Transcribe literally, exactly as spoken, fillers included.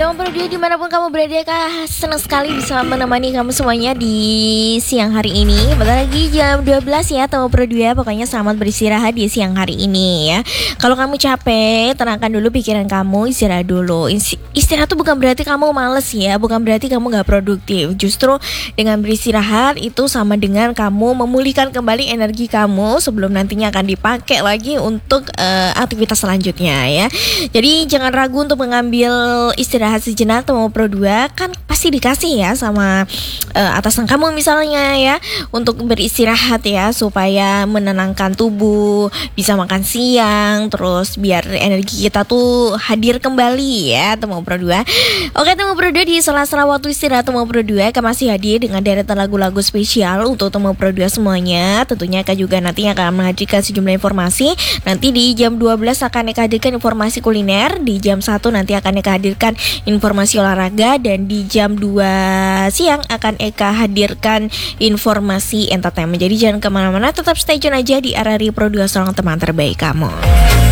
Teman Pro dua dimanapun kamu berada, Kak, senang sekali bisa menemani kamu semuanya di siang hari ini. Bentar lagi jam dua belas ya teman Pro dua. Pokoknya selamat beristirahat di siang hari ini ya. Kalau kamu capek, tenangkan dulu pikiran kamu, istirahat dulu. Istirahat itu bukan berarti kamu males ya, bukan berarti kamu gak produktif. Justru dengan beristirahat itu sama dengan kamu memulihkan kembali energi kamu sebelum nantinya akan dipakai lagi untuk uh, aktivitas selanjutnya ya. Jadi jangan ragu untuk mengambil istirahat sejenak teman Pro dua, kan pasti dikasih ya sama uh, atasan kamu misalnya ya, untuk beristirahat ya, supaya menenangkan tubuh, bisa makan siang, terus biar energi kita tuh hadir kembali ya teman Pro dua. Oke teman Pro dua, di sela-sela waktu istirahat teman Pro dua akan masih hadir dengan deretan lagu-lagu spesial untuk teman Pro dua semuanya. Tentunya akan juga nantinya akan menghadirkan sejumlah informasi. Nanti di jam dua belas akan Eka hadirkan informasi kuliner, di jam satu nanti akan Eka hadirkan informasi olahraga, dan di jam dua siang akan Eka hadirkan informasi entertainment. Jadi jangan kemana-mana, tetap stay tune aja di R R I Pro dua, seorang teman terbaik kamu.